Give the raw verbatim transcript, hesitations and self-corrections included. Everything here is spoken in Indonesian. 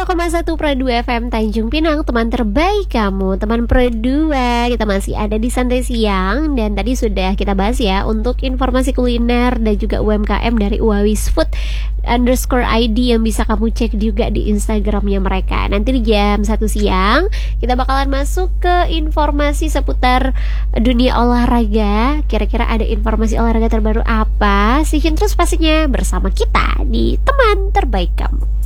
dua koma satu Pro dua F M Tanjung Pinang, teman terbaik kamu, teman Pro dua. Kita masih ada di Santai Siang. Dan tadi sudah kita bahas ya untuk informasi kuliner dan juga U M K M dari Uwawis Food underscore I D yang bisa kamu cek juga di Instagramnya mereka. Nanti di jam satu siang kita bakalan masuk ke informasi seputar dunia olahraga. Kira-kira ada informasi olahraga terbaru apa? Sihin terus pastinya bersama kita di teman terbaik kamu.